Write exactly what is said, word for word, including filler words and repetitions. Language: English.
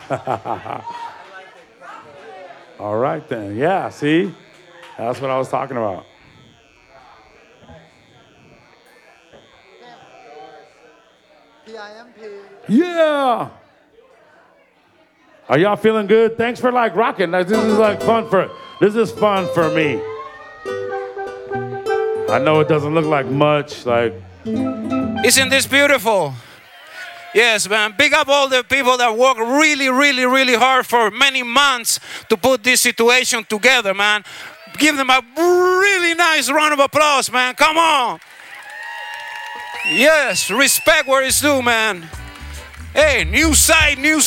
All right then. Yeah, see? That's what I was talking about. P I M P. Yeah. Are y'all feeling good? Thanks for like rocking. Like, this is like fun for this is fun for me. I know it doesn't look like much, like Isn't this beautiful? Yes, man. Big up all the people that work really, really, really hard for many months to put this situation together, man. Give them a really nice round of applause, man. Come on. Yes, respect where it's due, man. Hey, new site, new